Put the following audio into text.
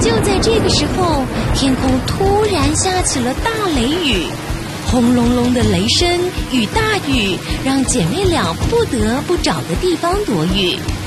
就在这个时候，天空突然下起了大雷雨，轰隆隆的雷声与大雨让姐妹俩不得不找个地方躲雨。